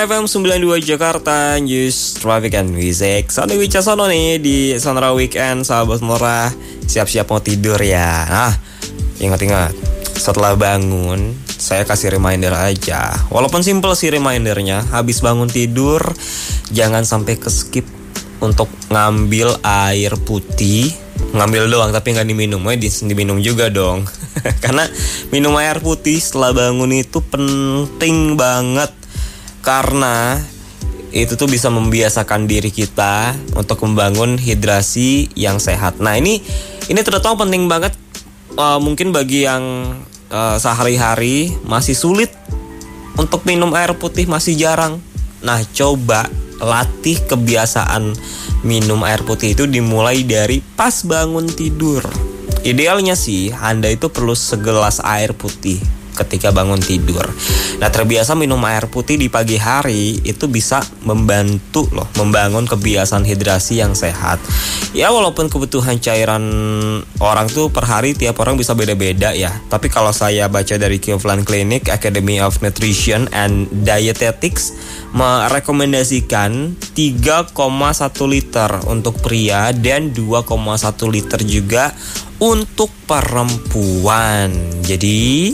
FM 92 Jakarta, News Traffic and Music. Sony Wicaksono nih di Sonora Weekend, sahabat murah. Siap-siap mau tidur ya. Nah, ingat-ingat, setelah bangun, saya kasih reminder aja. Walaupun simple sih remindernya, habis bangun tidur, jangan sampai ke-skip untuk ngambil air putih. Ngambil doang tapi nggak diminum, diminum juga dong. Karena minum air putih setelah bangun itu penting banget. Karena itu tuh bisa membiasakan diri kita untuk membangun hidrasi yang sehat. Nah ini terutama penting banget mungkin bagi yang sehari-hari masih sulit untuk minum air putih, masih jarang. Nah coba latih kebiasaan minum air putih itu dimulai dari pas bangun tidur. Idealnya sih Anda itu perlu segelas air putih ketika bangun tidur. Nah terbiasa minum air putih di pagi hari itu bisa membantu loh membangun kebiasaan hidrasi yang sehat. Ya walaupun kebutuhan cairan orang tuh per hari tiap orang bisa beda-beda ya. Tapi kalau saya baca dari Cleveland Clinic Academy of Nutrition and Dietetics merekomendasikan 3,1 liter untuk pria dan 2,1 liter juga untuk perempuan. Jadi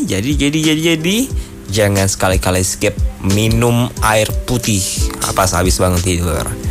jangan sekali-kali skip minum air putih pas habis bangun tidur.